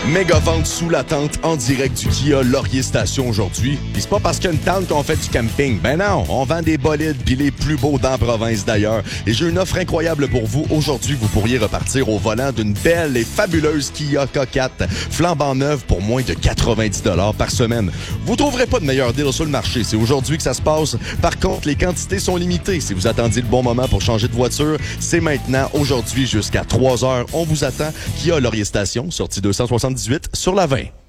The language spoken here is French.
Méga vente sous la tente en direct du Kia Laurier Station aujourd'hui. Puis c'est pas parce qu'il y a une tente qu'on fait du camping. Ben non, on vend des bolides pis les plus beaux dans la province d'ailleurs. Et j'ai une offre incroyable pour vous. Aujourd'hui, vous pourriez repartir au volant d'une belle et fabuleuse Kia K4 flambant neuve pour moins de 90 $ par semaine. Vous trouverez pas de meilleur deal sur le marché. C'est aujourd'hui que ça se passe. Par contre, les quantités sont limitées. Si vous attendiez le bon moment pour changer de voiture, c'est maintenant, aujourd'hui, jusqu'à 3 heures. On vous attend. Kia Laurier Station, sortie 278 sur la 20.